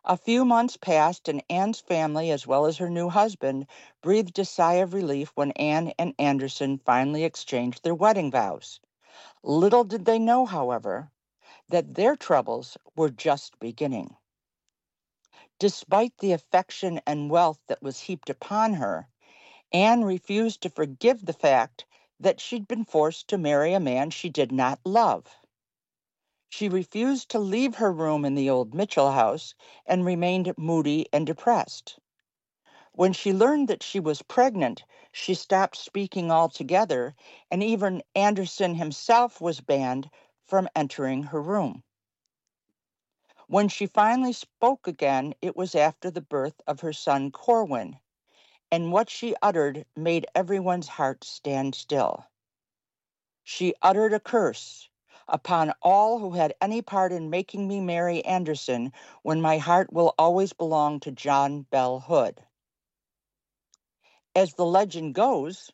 A few months passed, and Anne's family, as well as her new husband, breathed a sigh of relief when Anne and Anderson finally exchanged their wedding vows. Little did they know, however, that their troubles were just beginning. Despite the affection and wealth that was heaped upon her, Anne refused to forgive the fact that she'd been forced to marry a man she did not love. She refused to leave her room in the old Mitchell house and remained moody and depressed. When she learned that she was pregnant, she stopped speaking altogether, and even Anderson himself was banned from entering her room. When she finally spoke again, it was after the birth of her son Corwin, and what she uttered made everyone's heart stand still. She uttered a curse upon all who had any part in making me marry Anderson when my heart will always belong to John Bell Hood. As the legend goes,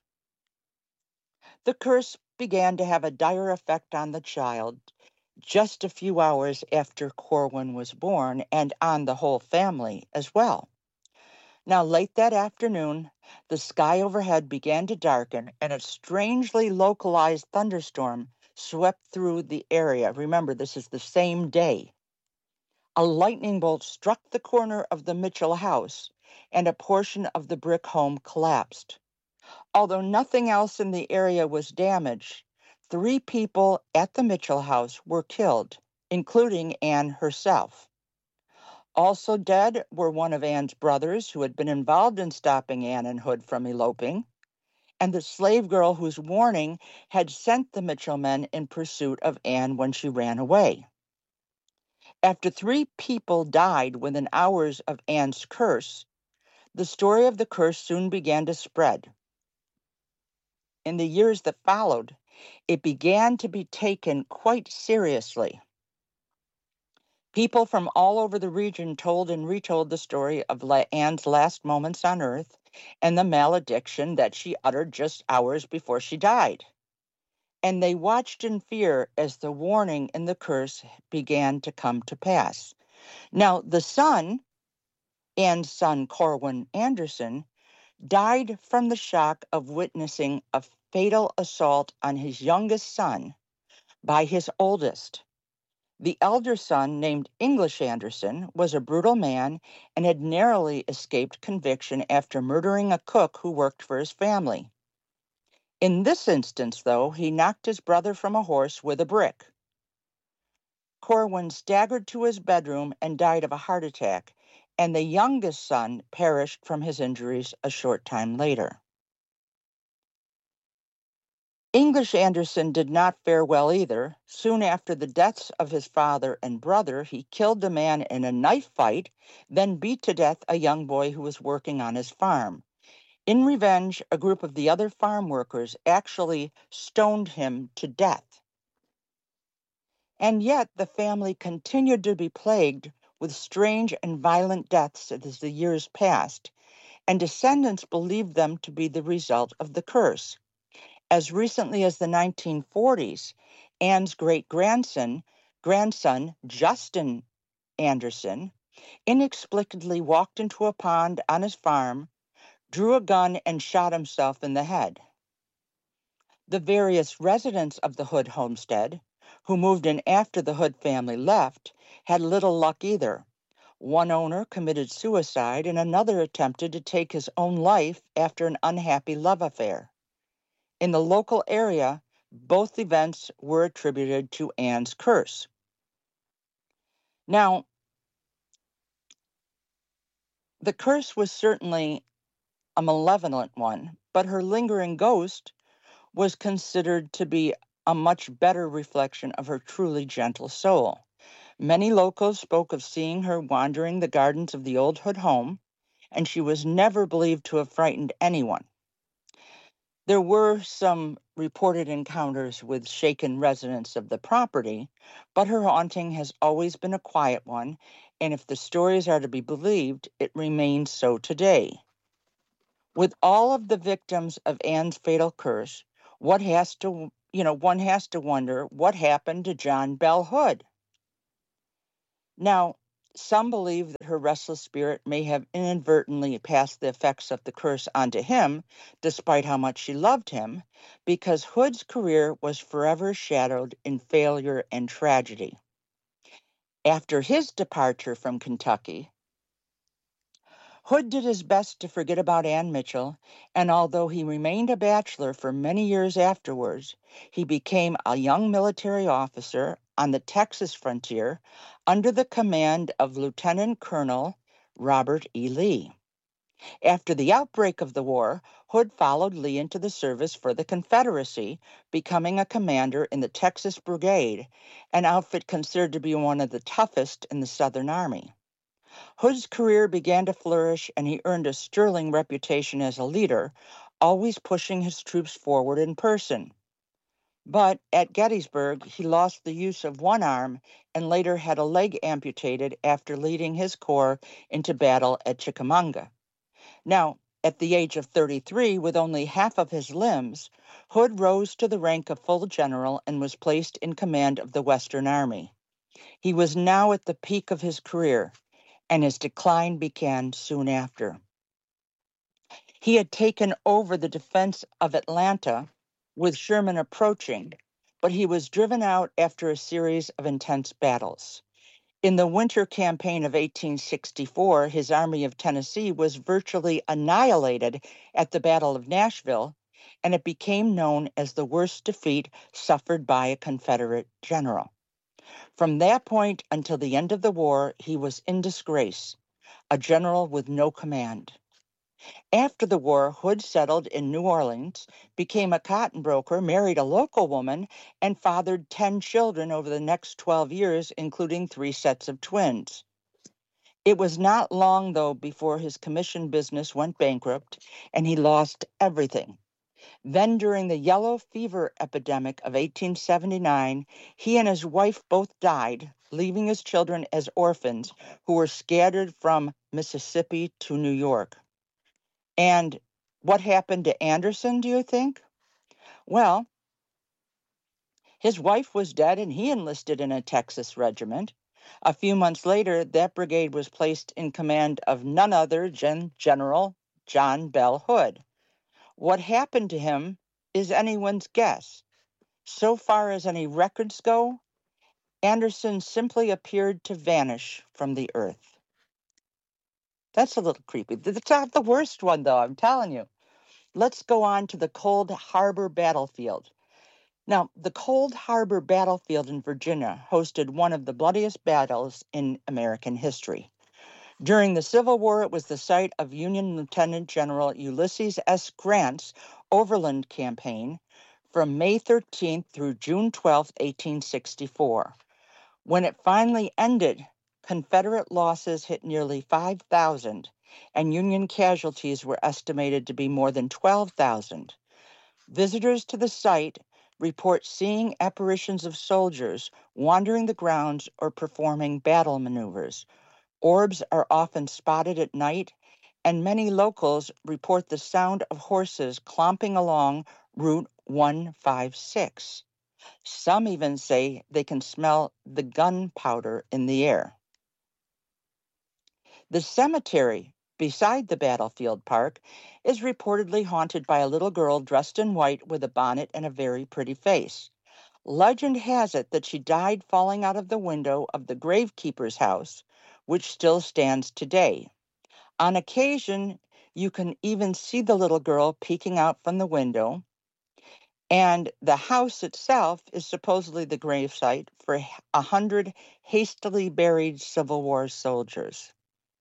the curse began to have a dire effect on the child just a few hours after Corwin was born and on the whole family as well. Now, late that afternoon, the sky overhead began to darken and a strangely localized thunderstorm swept through the area. Remember, this is the same day. A lightning bolt struck the corner of the Mitchell house and a portion of the brick home collapsed. Although nothing else in the area was damaged, 3 people at the Mitchell house were killed, including Anne herself. Also dead were one of Anne's brothers who had been involved in stopping Anne and Hood from eloping, and the slave girl whose warning had sent the Mitchell men in pursuit of Anne when she ran away. After 3 people died within hours of Anne's curse, the story of the curse soon began to spread. In the years that followed, it began to be taken quite seriously. People from all over the region told and retold the story of Anne's last moments on earth and the malediction that she uttered just hours before she died. And they watched in fear as the warning in the curse began to come to pass. Now, the son, Anne's son Corwin Anderson, died from the shock of witnessing a fatal assault on his youngest son by his oldest. The elder son, named English Anderson, was a brutal man and had narrowly escaped conviction after murdering a cook who worked for his family. In this instance, though, he knocked his brother from a horse with a brick. Corwin staggered to his bedroom and died of a heart attack, and the youngest son perished from his injuries a short time later. English Anderson did not fare well either. Soon after the deaths of his father and brother, he killed a man in a knife fight, then beat to death a young boy who was working on his farm. In revenge, a group of the other farm workers actually stoned him to death. And yet, the family continued to be plagued with strange and violent deaths as the years passed, and descendants believed them to be the result of the curse. As recently as the 1940s, Anne's grandson, Justin Anderson, inexplicably walked into a pond on his farm, drew a gun, and shot himself in the head. The various residents of the Hood homestead, who moved in after the Hood family left, had little luck either. One owner committed suicide, and another attempted to take his own life after an unhappy love affair. In the local area, both events were attributed to Anne's curse. Now, the curse was certainly a malevolent one, but her lingering ghost was considered to be a much better reflection of her truly gentle soul. Many locals spoke of seeing her wandering the gardens of the old Hood home, and she was never believed to have frightened anyone. There were some reported encounters with shaken residents of the property, but her haunting has always been a quiet one, and if the stories are to be believed, it remains so today. With all of the victims of Anne's fatal curse, one has to wonder what happened to John Bell Hood. Now, Some believe that her restless spirit may have inadvertently passed the effects of the curse onto him, despite how much she loved him, because Hood's career was forever shadowed in failure and tragedy. After his departure from Kentucky, Hood did his best to forget about Anne Mitchell, and although he remained a bachelor for many years afterwards, he became a young military officer on the Texas frontier under the command of Lieutenant Colonel Robert E. Lee. After the outbreak of the war, Hood followed Lee into the service for the Confederacy, becoming a commander in the Texas Brigade, an outfit considered to be one of the toughest in the Southern Army. Hood's career began to flourish, and he earned a sterling reputation as a leader, always pushing his troops forward in person. But at Gettysburg, he lost the use of one arm and later had a leg amputated after leading his corps into battle at Chickamauga. Now, at the age of 33, with only half of his limbs, Hood rose to the rank of full general and was placed in command of the Western Army. He was now at the peak of his career, and his decline began soon after. He had taken over the defense of Atlanta with Sherman approaching, but he was driven out after a series of intense battles. In the winter campaign of 1864, his Army of Tennessee was virtually annihilated at the Battle of Nashville, and it became known as the worst defeat suffered by a Confederate general. From that point until the end of the war, he was in disgrace, a general with no command. After the war, Hood settled in New Orleans, became a cotton broker, married a local woman, and fathered 10 children over the next 12 years, including 3 sets of twins. It was not long, though, before his commission business went bankrupt and he lost everything. Then, during the yellow fever epidemic of 1879, he and his wife both died, leaving his children as orphans who were scattered from Mississippi to New York. And what happened to Anderson, do you think? Well, his wife was dead and he enlisted in a Texas regiment. A few months later, that brigade was placed in command of none other than General John Bell Hood. What happened to him is anyone's guess. So far as any records go, Anderson simply appeared to vanish from the earth. That's a little creepy. That's not the worst one, though, I'm telling you. Let's go on to the Cold Harbor battlefield. Now, the Cold Harbor battlefield in Virginia hosted one of the bloodiest battles in American history. During the Civil War, it was the site of Union Lieutenant General Ulysses S. Grant's Overland Campaign from May 13th through June 12, 1864. When it finally ended, Confederate losses hit nearly 5,000, and Union casualties were estimated to be more than 12,000. Visitors to the site report seeing apparitions of soldiers wandering the grounds or performing battle maneuvers. Orbs are often spotted at night, and many locals report the sound of horses clomping along Route 156. Some even say they can smell the gunpowder in the air. The cemetery beside the battlefield park is reportedly haunted by a little girl dressed in white with a bonnet and a very pretty face. Legend has it that she died falling out of the window of the gravekeeper's house, which still stands today. On occasion, you can even see the little girl peeking out from the window, and the house itself is supposedly the gravesite for 100 hastily buried Civil War soldiers.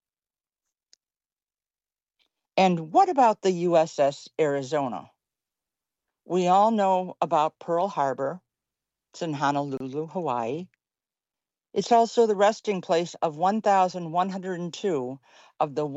And what about the USS Arizona? We all know about Pearl Harbor. It's in Honolulu, Hawaii. It's also the resting place of 1,102 of the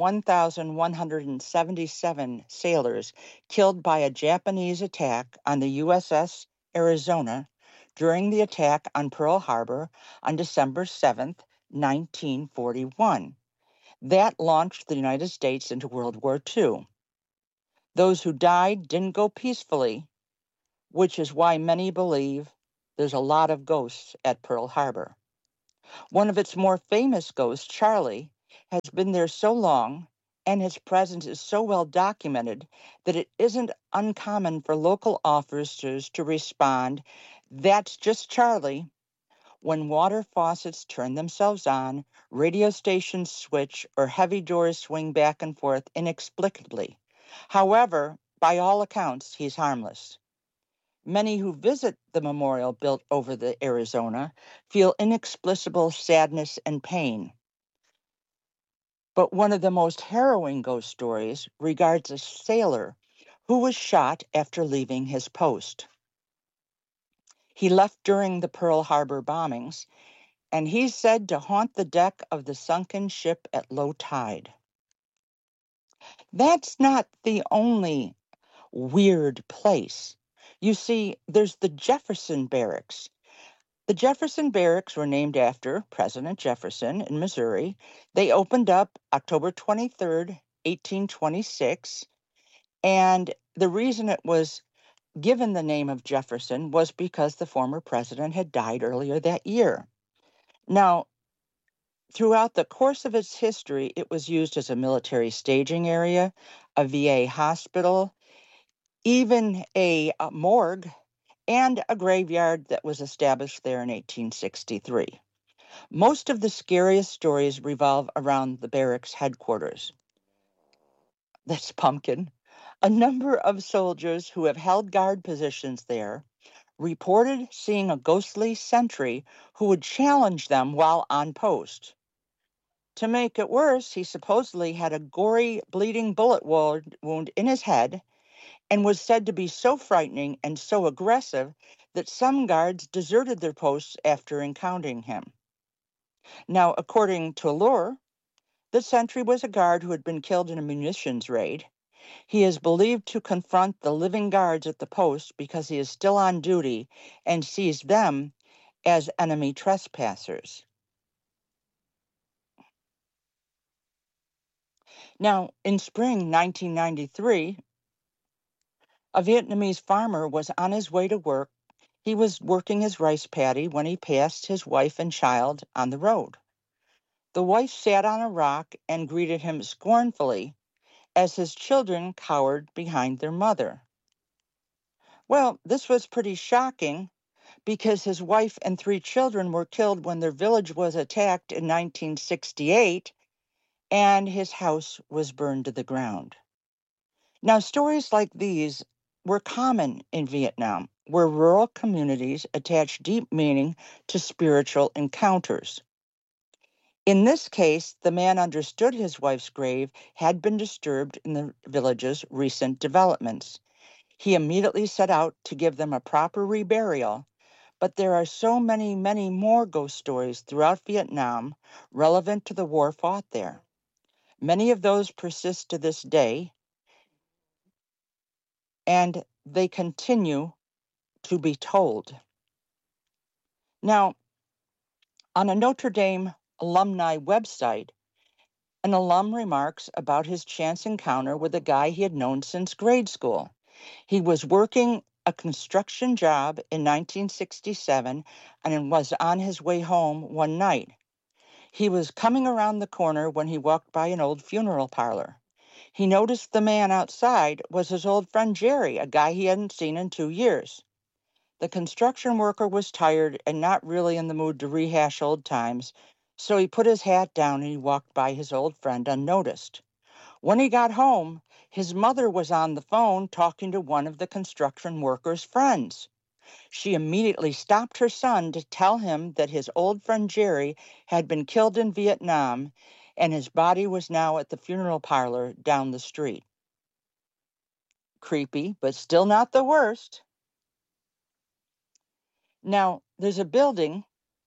1,177 sailors killed by a Japanese attack on the USS Arizona during the attack on Pearl Harbor on December 7th, 1941. That launched the United States into World War II. Those who died didn't go peacefully, which is why many believe there's a lot of ghosts at Pearl Harbor. One of its more famous ghosts, Charlie, has been there so long and his presence is so well documented that it isn't uncommon for local officers to respond, "That's just Charlie," when water faucets turn themselves on, radio stations switch, or heavy doors swing back and forth inexplicably. However, by all accounts, he's harmless. Many who visit the memorial built over the Arizona feel inexplicable sadness and pain. But one of the most harrowing ghost stories regards a sailor who was shot after leaving his post. He left during the Pearl Harbor bombings, and he's said to haunt the deck of the sunken ship at low tide. That's not the only weird place. You see, there's the Jefferson Barracks. The Jefferson Barracks were named after President Jefferson in Missouri. They opened up October 23rd, 1826, and the reason it was given the name of Jefferson was because the former president had died earlier that year. Now, throughout the course of its history, it was used as a military staging area, a VA hospital, even a morgue, and a graveyard that was established there in 1863. Most of the scariest stories revolve around the barracks headquarters. That's Pumpkin. A number of soldiers who have held guard positions there reported seeing a ghostly sentry who would challenge them while on post. To make it worse, he supposedly had a gory, bleeding bullet wound in his head and was said to be so frightening and so aggressive that some guards deserted their posts after encountering him. Now, according to lore, the sentry was a guard who had been killed in a munitions raid. He is believed to confront the living guards at the post because he is still on duty and sees them as enemy trespassers. Now, in spring 1993, a Vietnamese farmer was on his way to work. He was working his rice paddy when he passed his wife and child on the road. The wife sat on a rock and greeted him scornfully as his children cowered behind their mother. Well, this was pretty shocking because his wife and 3 children were killed when their village was attacked in 1968 and his house was burned to the ground. Now, stories like these were common in Vietnam, where rural communities attach deep meaning to spiritual encounters. In this case, the man understood his wife's grave had been disturbed in the village's recent developments. He immediately set out to give them a proper reburial, but there are so many, many more ghost stories throughout Vietnam relevant to the war fought there. Many of those persist to this day, and they continue to be told. Now, on a Notre Dame alumni website, an alum remarks about his chance encounter with a guy he had known since grade school. He was working a construction job in 1967 and was on his way home one night. He was coming around the corner when he walked by an old funeral parlor. He noticed the man outside was his old friend Jerry, a guy he hadn't seen in 2 years. The construction worker was tired and not really in the mood to rehash old times, so he put his hat down and he walked by his old friend unnoticed. When he got home, his mother was on the phone talking to one of the construction worker's friends. She immediately stopped her son to tell him that his old friend Jerry had been killed in Vietnam and his body was now at the funeral parlor down the street. Creepy, but still not the worst. Now, there's a building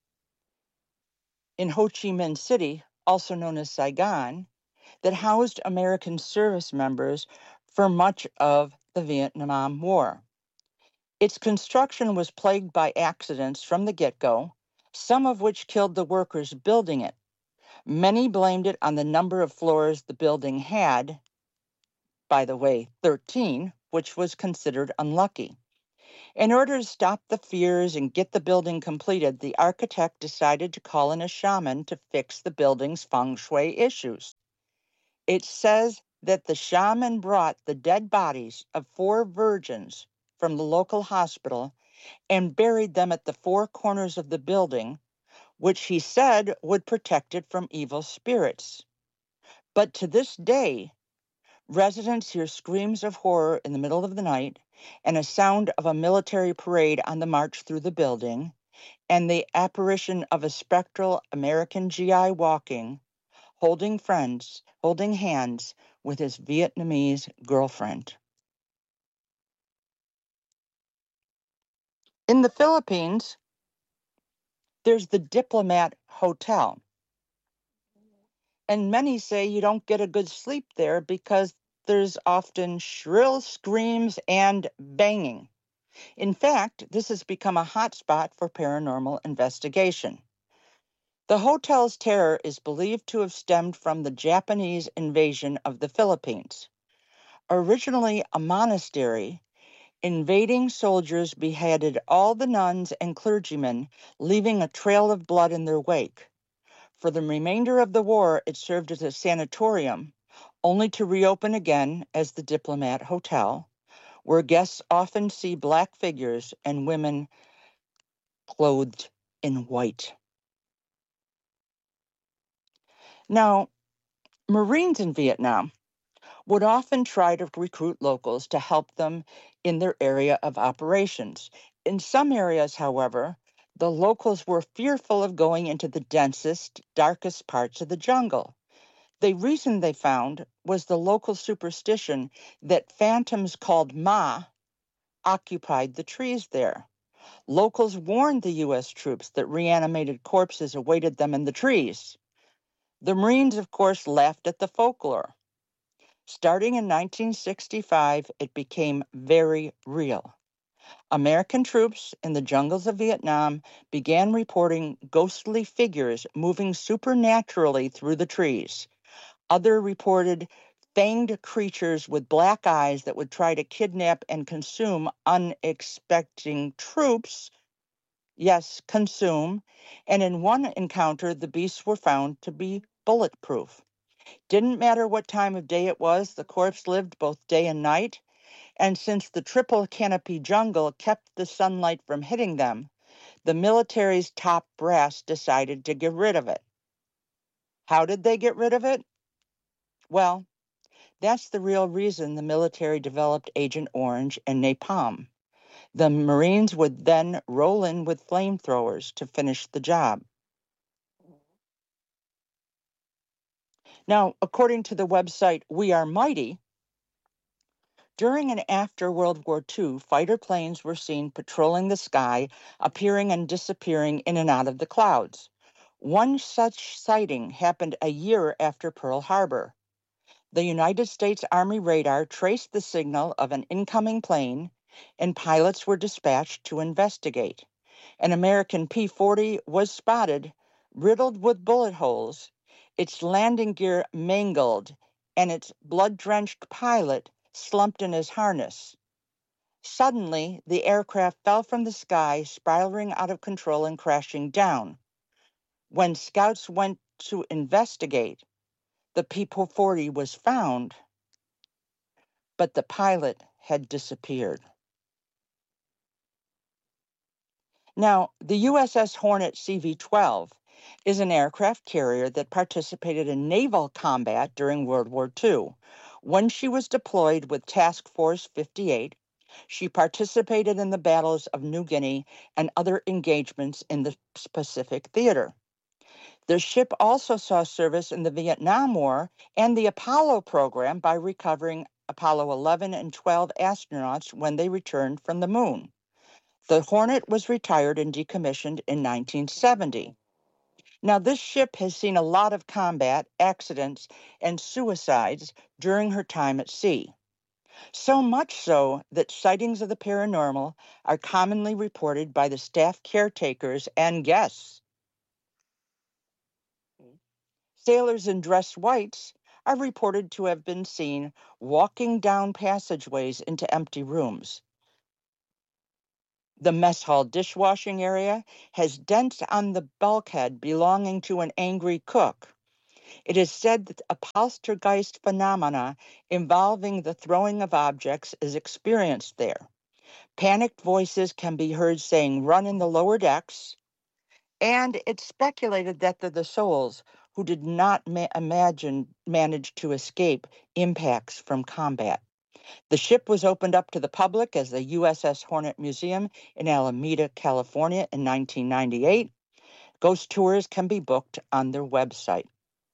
in Ho Chi Minh City, also known as Saigon, that housed American service members for much of the Vietnam War. Its construction was plagued by accidents from the get-go, some of which killed the workers building it. Many blamed it on the number of floors the building had, by the way, 13, which was considered unlucky. In order to stop the fears and get the building completed, the architect decided to call in a shaman to fix the building's feng shui issues. It says that the shaman brought the dead bodies of 4 virgins from the local hospital and buried them at the 4 corners of the building, which he said would protect it from evil spirits. But to this day, residents hear screams of horror in the middle of the night and a sound of a military parade on the march through the building, and the apparition of a spectral American GI walking, holding hands with his Vietnamese girlfriend. In the Philippines, there's the Diplomat Hotel. And many say you don't get a good sleep there because there's often shrill screams and banging. In fact, this has become a hotspot for paranormal investigation. The hotel's terror is believed to have stemmed from the Japanese invasion of the Philippines. Originally a monastery, invading soldiers beheaded all the nuns and clergymen, leaving a trail of blood in their wake. For the remainder of the war, it served as a sanatorium, only to reopen again as the Diplomat Hotel, where guests often see black figures and women clothed in white. Now, Marines in Vietnam would often try to recruit locals to help them in their area of operations. In some areas, however, the locals were fearful of going into the densest, darkest parts of the jungle. The reason they found was the local superstition that phantoms called Ma occupied the trees there. Locals warned the U.S. troops that reanimated corpses awaited them in the trees. The Marines, of course, laughed at the folklore. Starting in 1965, it became very real. American troops in the jungles of Vietnam began reporting ghostly figures moving supernaturally through the trees. Other reported fanged creatures with black eyes that would try to kidnap and consume unexpecting troops. Yes, consume. And in one encounter, the beasts were found to be bulletproof. Didn't matter what time of day it was, the corpse lived both day and night. And since the triple canopy jungle kept the sunlight from hitting them, the military's top brass decided to get rid of it. How did they get rid of it? Well, that's the real reason the military developed Agent Orange and napalm. The Marines would then roll in with flamethrowers to finish the job. Now, according to the website We Are Mighty, during and after World War II, fighter planes were seen patrolling the sky, appearing and disappearing in and out of the clouds. One such sighting happened a year after Pearl Harbor. The United States Army radar traced the signal of an incoming plane, and pilots were dispatched to investigate. An American P-40 was spotted, riddled with bullet holes, its landing gear mangled, and its blood-drenched pilot slumped in his harness. Suddenly, the aircraft fell from the sky, spiraling out of control and crashing down. When scouts went to investigate, the P-40 was found, but the pilot had disappeared. Now, the USS Hornet CV-12 is an aircraft carrier that participated in naval combat during World War II. When she was deployed with Task Force 58, she participated in the battles of New Guinea and other engagements in the Pacific Theater. The ship also saw service in the Vietnam War and the Apollo program by recovering Apollo 11 and 12 astronauts when they returned from the moon. The Hornet was retired and decommissioned in 1970. Now, this ship has seen a lot of combat, accidents, and suicides during her time at sea. So much so that sightings of the paranormal are commonly reported by the staff caretakers and guests. Sailors in dress whites are reported to have been seen walking down passageways into empty rooms. The mess hall dishwashing area has dents on the bulkhead belonging to an angry cook. It is said that a poltergeist phenomena involving the throwing of objects is experienced there. Panicked voices can be heard saying, "Run in the lower decks," and it's speculated that they're the souls who did not manage to escape impacts from combat. The ship was opened up to the public as the USS Hornet Museum in Alameda, California in 1998. Ghost tours can be booked on their website.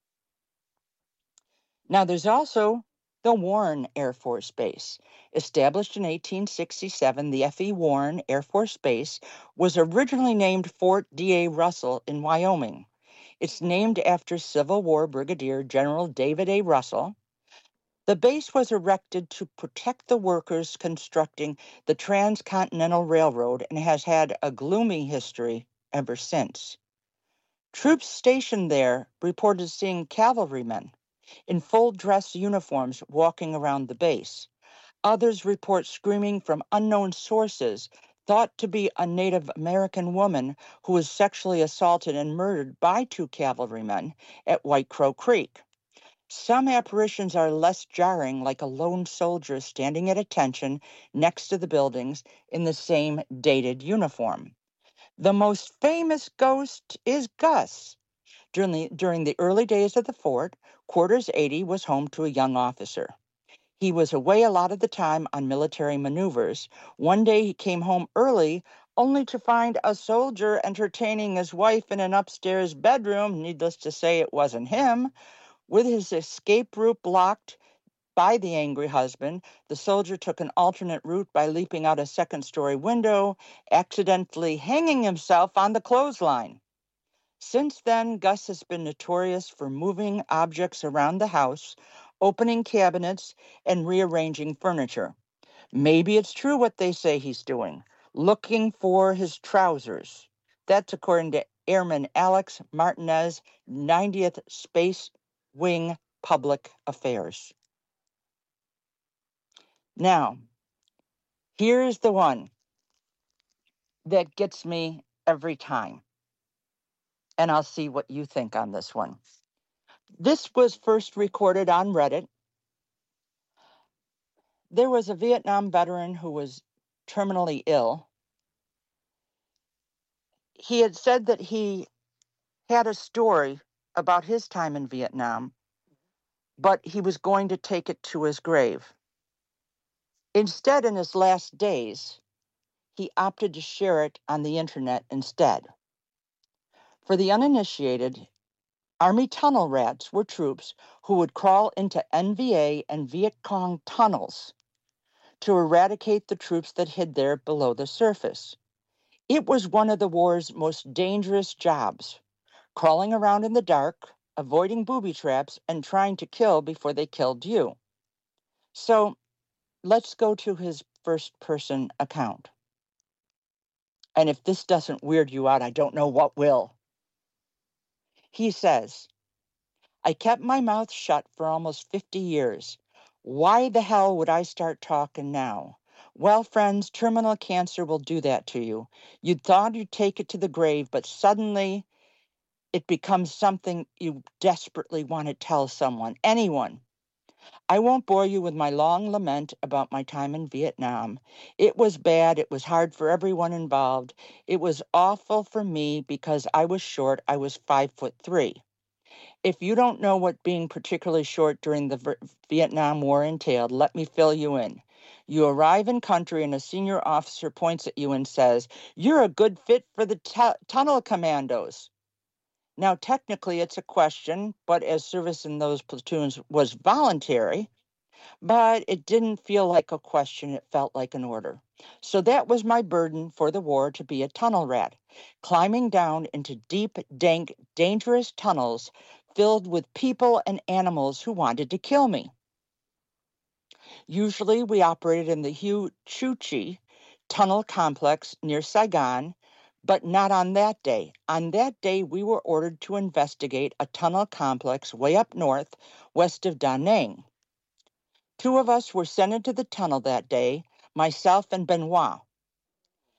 Now, there's also the Warren Air Force Base. Established in 1867, the F.E. Warren Air Force Base was originally named Fort D.A. Russell in Wyoming. It's named after Civil War Brigadier General David A. Russell. The base was erected to protect the workers constructing the Transcontinental Railroad and has had a gloomy history ever since. Troops stationed there reported seeing cavalrymen in full dress uniforms walking around the base. Others report screaming from unknown sources, thought to be a Native American woman who was sexually assaulted and murdered by two cavalrymen at White Crow Creek. Some apparitions are less jarring, like a lone soldier standing at attention next to the buildings in the same dated uniform. The most famous ghost is Gus. During the early days of the fort, Quarters 80 was home to a young officer. He was away a lot of the time on military maneuvers. One day he came home early, only to find a soldier entertaining his wife in an upstairs bedroom. Needless to say, it wasn't him. With his escape route blocked by the angry husband, the soldier took an alternate route by leaping out a second-story window, accidentally hanging himself on the clothesline. Since then, Gus has been notorious for moving objects around the house, opening cabinets, and rearranging furniture. Maybe it's true what they say he's doing, looking for his trousers. That's according to Airman Alex Martinez, 90th Space Wing Public Affairs. Now, here's the one that gets me every time. And I'll see what you think on this one. This was first recorded on Reddit. There was a Vietnam veteran who was terminally ill. He had said that he had a story about his time in Vietnam, but he was going to take it to his grave. Instead, in his last days, he opted to share it on the internet instead. For the uninitiated, Army tunnel rats were troops who would crawl into NVA and Viet Cong tunnels to eradicate the troops that hid there below the surface. It was one of the war's most dangerous jobs, crawling around in the dark, avoiding booby traps, and trying to kill before they killed you. So let's go to his first-person account. And if this doesn't weird you out, I don't know what will. He says, "I kept my mouth shut for almost 50 years. Why the hell would I start talking now? Well, friends, terminal cancer will do that to you. You'd thought you'd take it to the grave, but suddenly it becomes something you desperately want to tell someone, anyone. I won't bore you with my long lament about my time in Vietnam. It was bad. It was hard for everyone involved. It was awful for me because I was short. I was 5'3". If you don't know what being particularly short during the Vietnam War entailed, let me fill you in. You arrive in country and a senior officer points at you and says, 'You're a good fit for the tunnel commandos.' Now, technically, it's a question, but as service in those platoons was voluntary, but it didn't feel like a question. It felt like an order. So that was my burden for the war, to be a tunnel rat, climbing down into deep, dank, dangerous tunnels filled with people and animals who wanted to kill me. Usually, we operated in the Hue Chu Chi tunnel complex near Saigon, but not on that day. On that day, we were ordered to investigate a tunnel complex way up north, west of Da Nang. 2 of us were sent into the tunnel that day, myself and Benoit.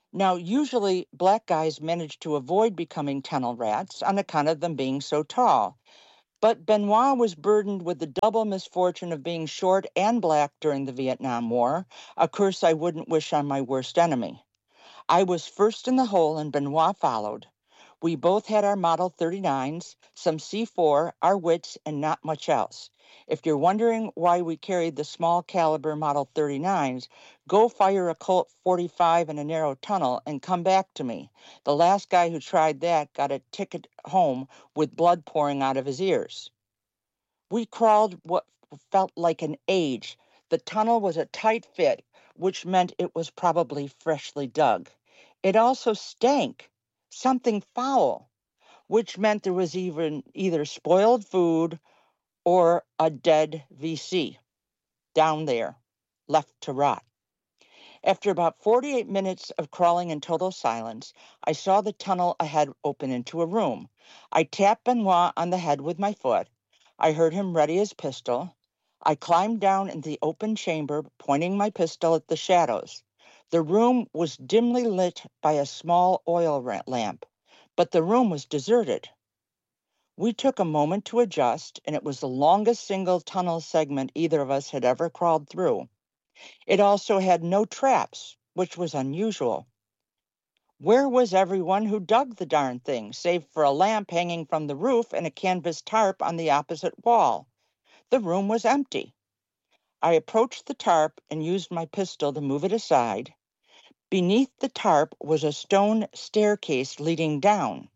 Now, usually black guys manage to avoid becoming tunnel rats on account of them being so tall. But Benoit was burdened with the double misfortune of being short and black during the Vietnam War, a curse I wouldn't wish on my worst enemy. I was first in the hole and Benoit followed. We both had our Model 39s, some C4, our wits, and not much else. If you're wondering why we carried the small caliber Model 39s, go fire a Colt 45 in a narrow tunnel and come back to me. The last guy who tried that got a ticket home with blood pouring out of his ears. We crawled what felt like an age. The tunnel was a tight fit, which meant it was probably freshly dug. It also stank, something foul, which meant there was even either spoiled food or a dead VC down there, left to rot. After about 48 minutes of crawling in total silence, I saw the tunnel ahead open into a room. I tapped Benoit on the head with my foot. I heard him ready his pistol. I climbed down into the open chamber, pointing my pistol at the shadows. The room was dimly lit by a small oil lamp, but the room was deserted. We took a moment to adjust, and it was the longest single tunnel segment either of us had ever crawled through. It also had no traps, which was unusual. Where was everyone who dug the darn thing, save for a lamp hanging from the roof and a canvas tarp on the opposite wall? The room was empty. I approached the tarp and used my pistol to move it aside. Beneath the tarp was a stone staircase leading down.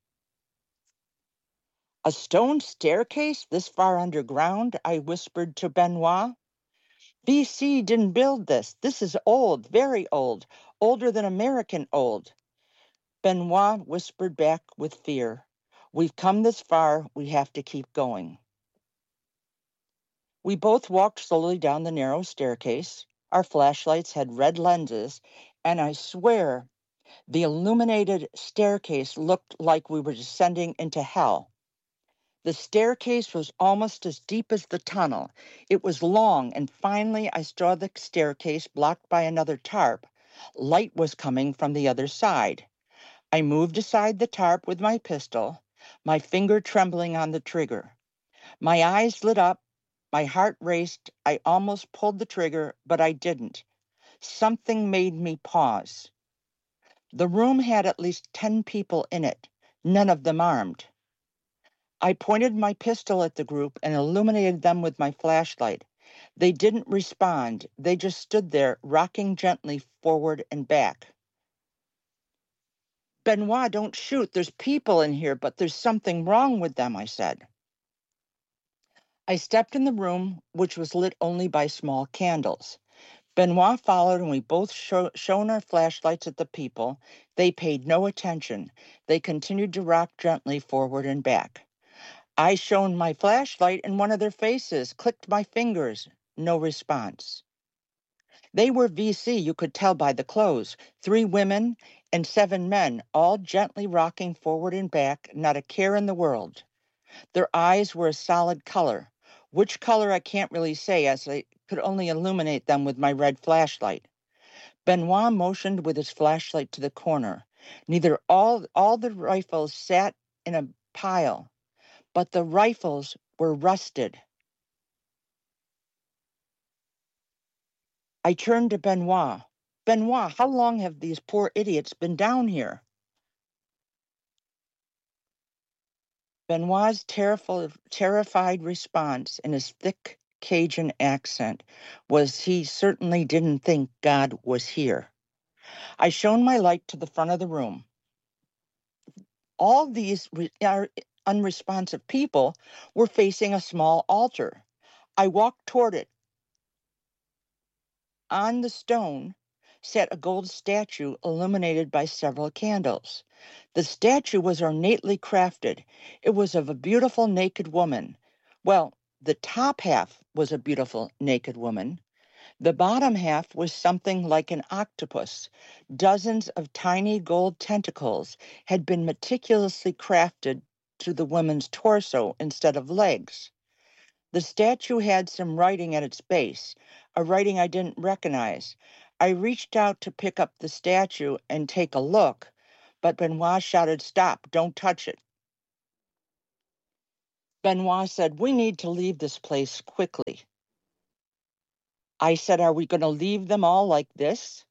A stone staircase this far underground? I whispered to Benoit. VC didn't build this. This is old, very old, older than American old. Benoit whispered back with fear. We've come this far, we have to keep going. We both walked slowly down the narrow staircase. Our flashlights had red lenses, and I swear the illuminated staircase looked like we were descending into hell. The staircase was almost as deep as the tunnel. It was long, and finally I saw the staircase blocked by another tarp. Light was coming from the other side. I moved aside the tarp with my pistol, my finger trembling on the trigger. My eyes lit up, my heart raced. I almost pulled the trigger, but I didn't. Something made me pause. The room had at least 10 people in it, none of them armed. I pointed my pistol at the group and illuminated them with my flashlight. They didn't respond. They just stood there, rocking gently forward and back. Benoit, don't shoot. There's people in here, but there's something wrong with them, I said. I stepped in the room, which was lit only by small candles. Benoit followed, and we both shone our flashlights at the people. They paid no attention. They continued to rock gently forward and back. I shone my flashlight in one of their faces, clicked my fingers. No response. They were VC, you could tell by the clothes. 3 women and 7 men, all gently rocking forward and back, not a care in the world. Their eyes were a solid color. Which color I can't really say, as I could only illuminate them with my red flashlight. Benoit motioned with his flashlight to the corner. Neither all the rifles sat in a pile, but the rifles were rusted. I turned to Benoit. Benoit, how long have these poor idiots been down here? Benoit's terrified response in his thick Cajun accent was he certainly didn't think God was here. I shone my light to the front of the room. All these unresponsive people were facing a small altar. I walked toward it. On the stone sat a gold statue illuminated by several candles. The statue was ornately crafted. It was of a beautiful naked woman. Well, the top half was a beautiful naked woman. The bottom half was something like an octopus. Dozens of tiny gold tentacles had been meticulously crafted to the woman's torso instead of legs. The statue had some writing at its base, a writing I didn't recognize. I reached out to pick up the statue and take a look, but Benoit shouted, "Stop, don't touch it." Benoit said, "We need to leave this place quickly." I said, "Are we going to leave them all like this?"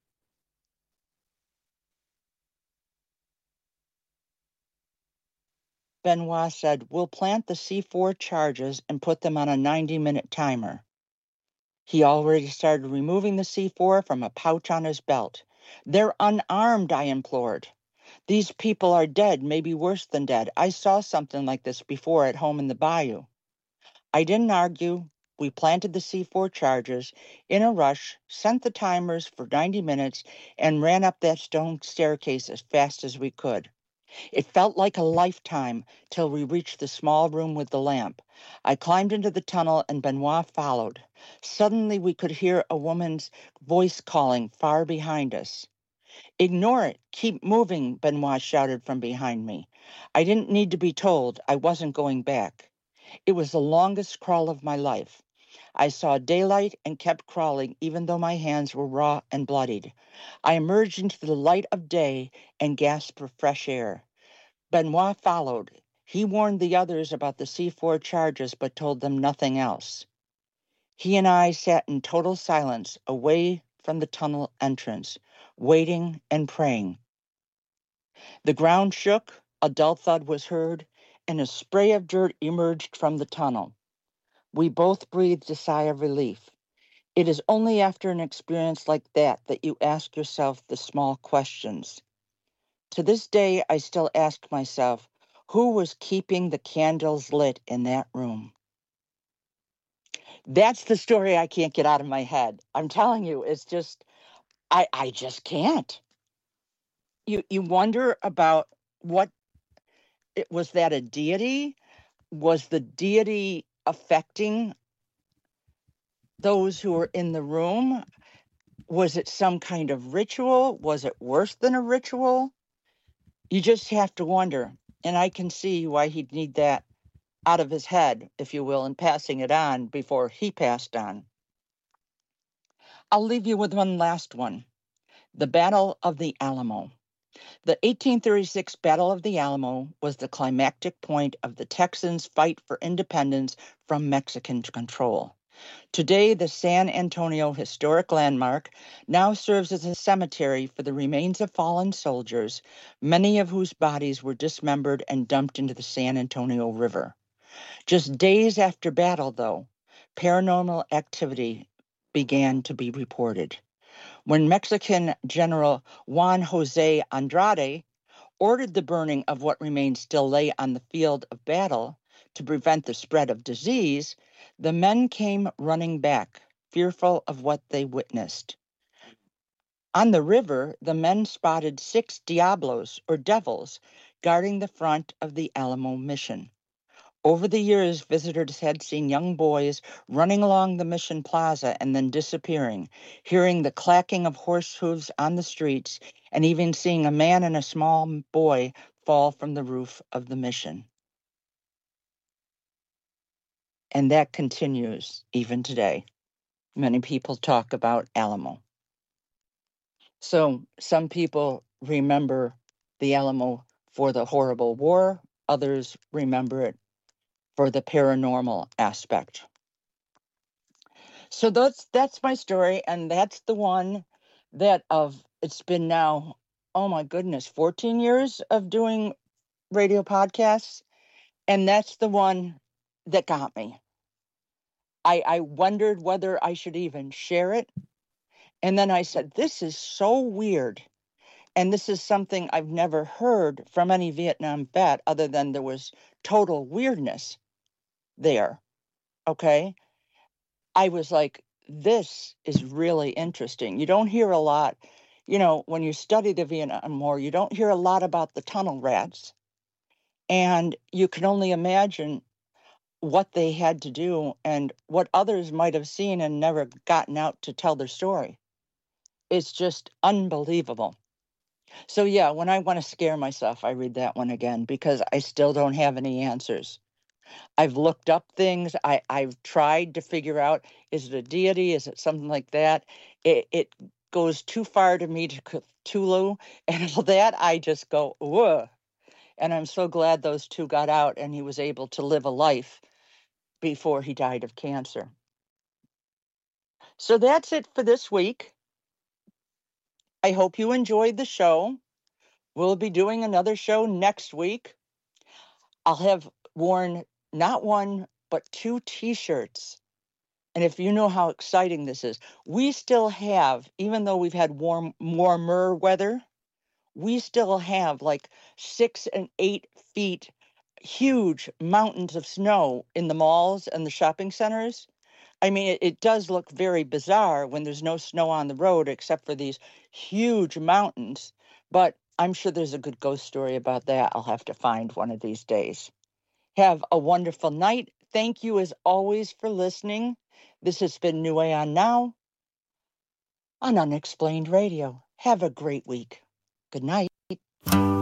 Benoit said, "We'll plant the C4 charges and put them on a 90-minute timer." He already started removing the C4 from a pouch on his belt. "They're unarmed," I implored. "These people are dead, maybe worse than dead. I saw something like this before at home in the bayou." I didn't argue. We planted the C4 charges in a rush, sent the timers for 90 minutes, and ran up that stone staircase as fast as we could. It felt like a lifetime till we reached the small room with the lamp. I climbed into the tunnel and Benoit followed. Suddenly we could hear a woman's voice calling far behind us. "Ignore it. Keep moving," Benoit shouted from behind me. I didn't need to be told. I wasn't going back. It was the longest crawl of my life. I saw daylight and kept crawling even though my hands were raw and bloodied. I emerged into the light of day and gasped for fresh air. Benoit followed. He warned the others about the C4 charges but told them nothing else. He and I sat in total silence away from the tunnel entrance, waiting and praying. The ground shook, a dull thud was heard, and a spray of dirt emerged from the tunnel. We both breathed a sigh of relief. It is only after an experience like that that you ask yourself the small questions. To this day, I still ask myself, who was keeping the candles lit in that room? That's the story I can't get out of my head. I'm telling you, it's just, I just can't. You wonder about what, was that a deity? Was the deity affecting those who were in the room? Was it some kind of ritual? Was it worse than a ritual? You just have to wonder. And I can see why he'd need that out of his head, if you will, and passing it on before he passed on. I'll leave you with one last one. The Battle of the Alamo. The 1836 Battle of the Alamo was the climactic point of the Texans' fight for independence from Mexican control. Today, the San Antonio Historic Landmark now serves as a cemetery for the remains of fallen soldiers, many of whose bodies were dismembered and dumped into the San Antonio River. Just days after battle, though, paranormal activity began to be reported. When Mexican General Juan Jose Andrade ordered the burning of what remains still lay on the field of battle to prevent the spread of disease, the men came running back, fearful of what they witnessed. On the river, the men spotted 6 diablos, or devils, guarding the front of the Alamo mission. Over the years, visitors had seen young boys running along the mission plaza and then disappearing, hearing the clacking of horse hooves on the streets, and even seeing a man and a small boy fall from the roof of the mission. And that continues even today. Many people talk about Alamo. So some people remember the Alamo for the horrible war, others remember it for the paranormal aspect. So that's my story, and that's the one that it's been now, oh my goodness, 14 years of doing radio podcasts, and that's the one that got me. I wondered whether I should even share it, and then I said, this is so weird, and this is something I've never heard from any Vietnam vet other than there was total weirdness there, okay? I was like, this is really interesting. You don't hear a lot, when you study the Vietnam War, you don't hear a lot about the tunnel rats. And you can only imagine what they had to do and what others might have seen and never gotten out to tell their story. It's just unbelievable. So yeah, when I want to scare myself, I read that one again because I still don't have any answers. I've looked up things. I've tried to figure out, is it a deity? Is it something like that? It goes too far to me to Cthulhu and all that, I just go, whoa. And I'm so glad those two got out and he was able to live a life before he died of cancer. So that's it for this week. I hope you enjoyed the show. We'll be doing another show next week. I'll have worn not one, but 2 t-shirts. And if you know how exciting this is, we still have, even though we've had warmer weather, we still have like 6 and 8 feet huge mountains of snow in the malls and the shopping centers. I mean, it does look very bizarre when there's no snow on the road except for these huge mountains. But I'm sure there's a good ghost story about that. I'll have to find one of these days. Have a wonderful night. Thank you as always for listening. This has been New Aeon Now on Unexplained Radio. Have a great week. Good night.